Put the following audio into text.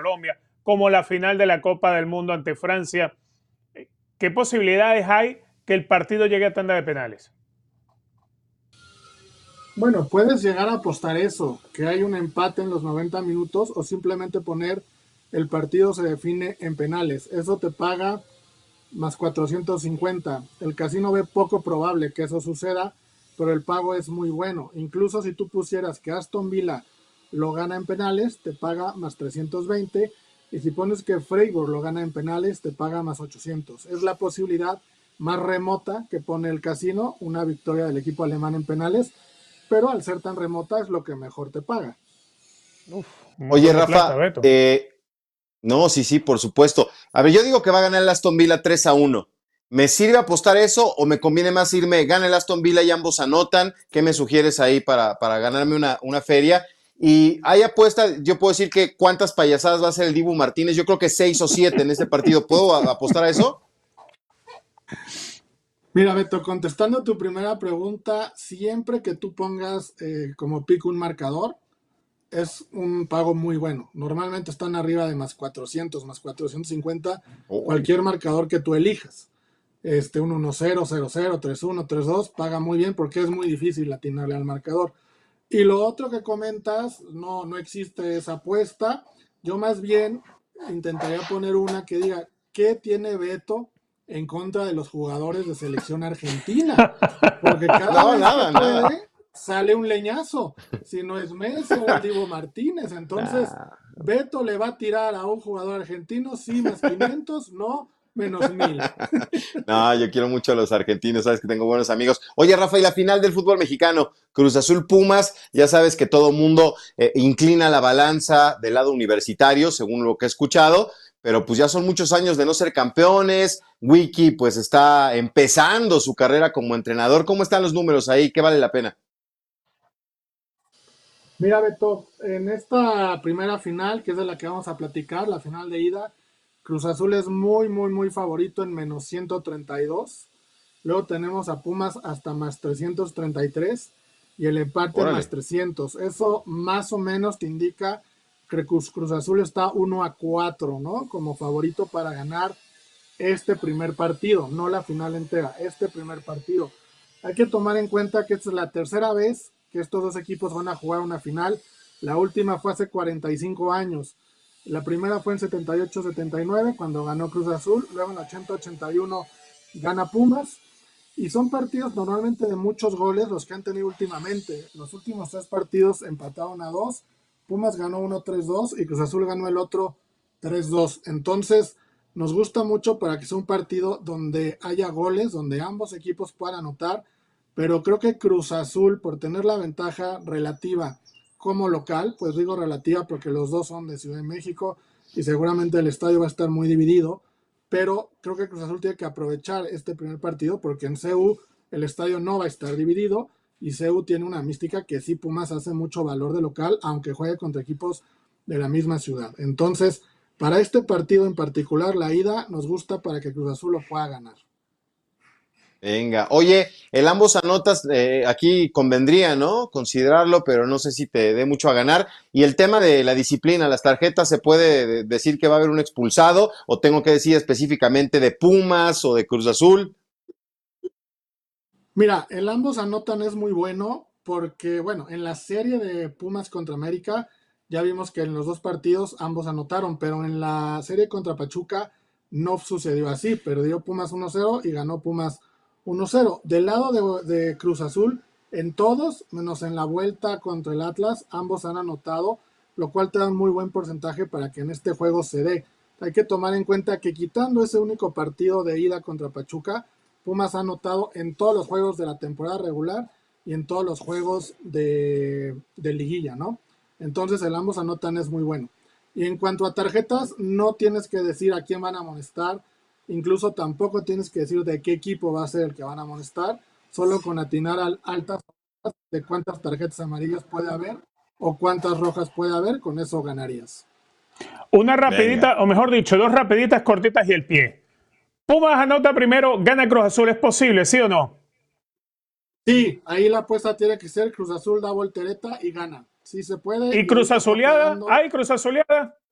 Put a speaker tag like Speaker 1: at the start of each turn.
Speaker 1: Colombia, como la final de la Copa del Mundo ante Francia. ¿Qué posibilidades hay que el partido llegue a tanda de penales?
Speaker 2: Bueno, puedes llegar a apostar eso, que hay un empate en los 90 minutos o simplemente poner el partido se define en penales. Eso te paga más 450. El casino ve poco probable que eso suceda, pero el pago es muy bueno. Incluso si tú pusieras que Aston Villa lo gana en penales, te paga más 320. Y si pones que Freiburg lo gana en penales, te paga más 800. Es la posibilidad más remota que pone el casino, una victoria del equipo alemán en penales, pero al ser tan remota es lo que mejor te paga.
Speaker 1: Uf, un
Speaker 3: Oye,
Speaker 1: montón de plata,
Speaker 3: Rafa,
Speaker 1: Beto.
Speaker 3: no, sí, por supuesto. A ver, yo digo que va a ganar el Aston Villa 3-1. ¿Me sirve apostar eso o me conviene más irme, gana el Aston Villa y ambos anotan? ¿Qué me sugieres ahí para ganarme una feria? Y hay apuesta, yo puedo decir que cuántas payasadas va a hacer el Dibu Martínez. Yo creo que 6 o 7 en este partido. ¿Puedo apostar a eso?
Speaker 2: Mira, Beto, contestando tu primera pregunta, siempre que tú pongas como pico un marcador, es un pago muy bueno. Normalmente están arriba de más 400, más 450,
Speaker 3: Oh.
Speaker 2: cualquier marcador que tú elijas. Un 1-0, 0-0, 3-1, 3-2, paga muy bien porque es muy difícil atinarle al marcador. Y lo otro que comentas, no existe esa apuesta. Yo más bien intentaría poner una que diga, ¿qué tiene Beto en contra de los jugadores de selección argentina? Porque cada vez que puede, sale un leñazo. Si no es Messi o el Dibu Martínez. Entonces, Beto le va a tirar a un jugador argentino, sí, más 500, no, menos 1000.
Speaker 3: No, yo quiero mucho a los argentinos, sabes que tengo buenos amigos. Oye, Rafa, y la final del fútbol mexicano, Cruz Azul Pumas, ya sabes que todo mundo inclina la balanza del lado universitario, según lo que he escuchado, pero pues ya son muchos años de no ser campeones. Wiki pues está empezando su carrera como entrenador. ¿Cómo están los números ahí? ¿Qué vale la pena?
Speaker 2: Mira, Beto, en esta primera final, que es de la que vamos a platicar, la final de ida, Cruz Azul es muy favorito en menos 132. Luego tenemos a Pumas hasta más 333 y el empate en más
Speaker 3: Órale.
Speaker 2: 300. Eso más o menos te indica que Cruz Azul está 1-4, ¿no? Como favorito para ganar este primer partido, no la final entera, este primer partido. Hay que tomar en cuenta que esta es la tercera vez que estos dos equipos van a jugar una final. La última fue hace 45 años. La primera fue en 78-79 cuando ganó Cruz Azul, luego en 80-81 gana Pumas. Y son partidos normalmente de muchos goles los que han tenido últimamente. Los últimos 3 partidos empataron a 2. Pumas ganó uno 3-2 y Cruz Azul ganó el otro 3-2. Entonces, nos gusta mucho para que sea un partido donde haya goles, donde ambos equipos puedan anotar. Pero creo que Cruz Azul, por tener la ventaja relativa como local, pues digo relativa porque los dos son de Ciudad de México y seguramente el estadio va a estar muy dividido, pero creo que Cruz Azul tiene que aprovechar este primer partido porque en CU el estadio no va a estar dividido y CU tiene una mística que sí Pumas hace mucho valor de local, aunque juegue contra equipos de la misma ciudad. Entonces, para este partido en particular, la ida nos gusta para que Cruz Azul lo pueda ganar.
Speaker 3: Venga, oye, el ambos anotas, aquí convendría, ¿no? Considerarlo, pero no sé si te dé mucho a ganar. Y el tema de la disciplina, las tarjetas, ¿se puede decir que va a haber un expulsado o tengo que decir específicamente de Pumas o de Cruz Azul?
Speaker 2: Mira, el ambos anotan es muy bueno porque, bueno, en la serie de Pumas contra América ya vimos que en los dos partidos ambos anotaron, pero en la serie contra Pachuca no sucedió así. Perdió Pumas 1-0 y ganó Pumas 1-0. Del lado de Cruz Azul, en todos, menos en la vuelta contra el Atlas, ambos han anotado, lo cual te da un muy buen porcentaje para que en este juego se dé. Hay que tomar en cuenta que quitando ese único partido de ida contra Pachuca, Pumas ha anotado en todos los juegos de la temporada regular y en todos los juegos de liguilla, ¿no? Entonces el ambos anotan es muy bueno. Y en cuanto a tarjetas, no tienes que decir a quién van a amonestar, incluso tampoco tienes que decir de qué equipo va a ser el que van a amonestar, solo con atinar al altas de cuántas tarjetas amarillas puede haber o cuántas rojas puede haber, con eso ganarías.
Speaker 1: Una rapidita,
Speaker 3: Venga.
Speaker 1: o mejor dicho, dos rapiditas cortitas y el pie. Pumas anota primero, gana Cruz Azul. ¿Es posible, sí o no?
Speaker 2: Sí, ahí la apuesta tiene que ser Cruz Azul da voltereta y gana. Sí se puede
Speaker 1: ¿Y
Speaker 2: y ahí
Speaker 1: Cruz
Speaker 2: te está
Speaker 1: Azuleada?
Speaker 2: pagando.
Speaker 1: ¿Hay Cruz Azuleada?